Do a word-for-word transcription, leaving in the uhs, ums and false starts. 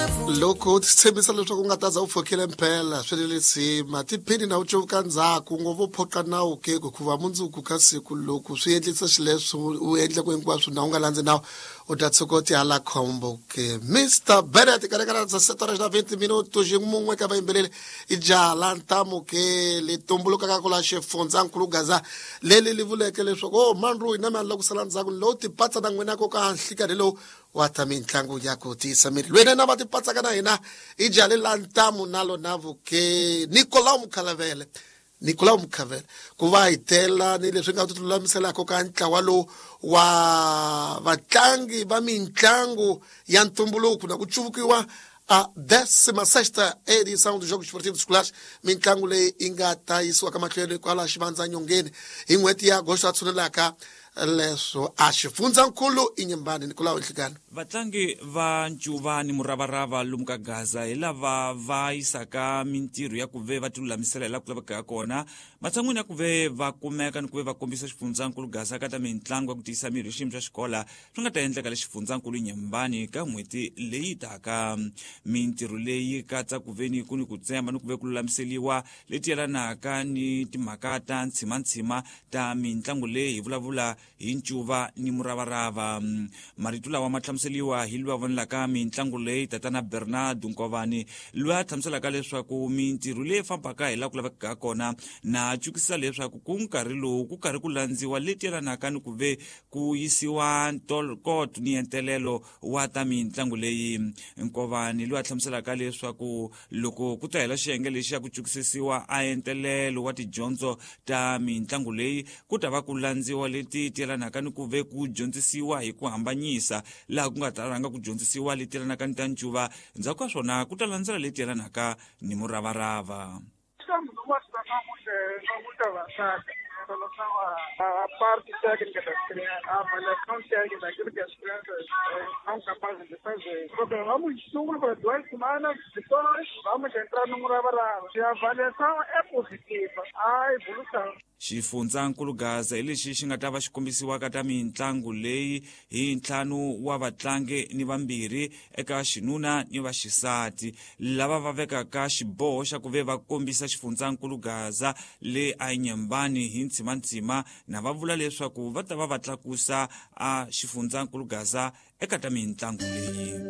Loko tshembisa leswaku nga ta za u fokele mphela swelelesi matiphini na ucuka ndzhaku ngovo phoqa nawu ke ku va mundzuku ka siku loko swi endlisa xileswo u endle ku hinkwaswo na u nga landzi nawu u ta tsokoti hala khombo ke Mister Bennett ka rekana sa setora na twenty minutos jingmungwe ka vayimbelela ijala ntamo ke le tumbuluka ka kula xifundzha nkulu gaza leli li vuleke leswaku oh manru ina mali la ku sala ndzhaku lo ti patsa na n'wina ko ka nhlika lelo wa ta mitlangu ya ku tisa miri lwena na va ti patsa kana hina ijale la ntamu nalo navo ke Nicolau Mukhalavele Nicolau Mukhalavele ku va hitela ni leswi nga tululamisela ko ka ntlawa lo wa vatlangi va mitlangu ya ntumbuluko na ku chuvukiwa a décima sexta edição dos Jogos Esportivos Escolares mitlangu leyi inga ta yisiwa ka mahlweni kwala xivanza nyongeni hi n'hweti ya agosto a tshunelaka leswo a xifundzankulu inyembani Nicolau Nhlikani. Vatlangi va ncuva ni muravarava lomu ka Gaza hi lava va yisaka mintirho ya ku ve va tilulamisela hi la ku laveka kona matshan'wini ya ku ve va kumeka ni ku ve va kombisa xifundzankulu Gaza ka ta mitlangu ya ku tiyisa miri hi xiyimo xa xikola swi nga ta endleka le xifundzankulu inyembani ka n'hweti leyi taka mintirho leyi katsa ku ve ni ku ni ku tsemba ni ku ve ku lulamiseliwa leti yelanaka ni timhaka ta ntshimantsima ta mitlangu leyi hi vulavula hi ncuva ni muravarava marito lawa ma hlamuseliwa hi lwa vonelaka mitlangu leyi tatana Bernard Nkovani lwa hlamuselaka leswaku mintirho leyi fambaka hi la ku laveka kona na tshukisa leswaku ku nkarhi lowu ku karhi ku landziwa leti yelanaka ni ku ve ku yisiwa ntokoto ni entelelo wa ta mitlangu leyi Nkovani lwa hlamuselaka leswaku loko ku ta hela xiyenge lexi ya ku tshukisisiwa a entelelo wa tidyondzo ta mitlangu leyi ku ta va ku landziwa leti yelanaka ni ku ve ku dyondzisiwa hi ku hambanyisa laha ku nga talanga ku dyondzisiwa leti yelanaka ni ta ncuva ndzhaku ka swona ku ta landzela leti yelanaka ni muravarava. A parte técnica das crianças, a avaliação técnica daquilo que as crianças são capazes de fazer. Porque vamos uma para duas semanas, depois vamos entrar no muravarava. Se a avaliação é positiva, há evolução. Xifundzankulu Gaza hi lexi xi nga ta va xi kombisiwaka ta mitlangu leyi hi ntlhanu wa vatlangi ni vambirhi eka xinuna ni vaxisati lava va vekaka xiboho xa ku ve va kombisa xifundzankulu Gaza le a Nyembani hi ntshimantsima na va vula leswaku va ta va va tlakusa a xifundzankulu Gaza eka ta mitlangu leyi.